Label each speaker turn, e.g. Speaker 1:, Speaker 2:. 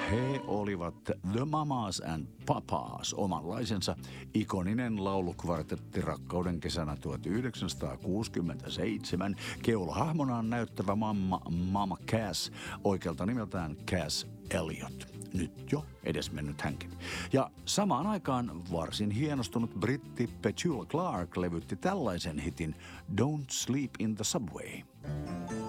Speaker 1: He olivat The Mamas and Papas, omanlaisensa ikoninen laulukvartetti rakkauden kesänä 1967. Keulahahmonaan näyttävä Mama Cass, oikealta nimeltään Cass Elliot. Nyt jo edesmennyt hänkin. Ja samaan aikaan varsin hienostunut britti Petula Clark levytti tällaisen hitin Don't Sleep in the Subway.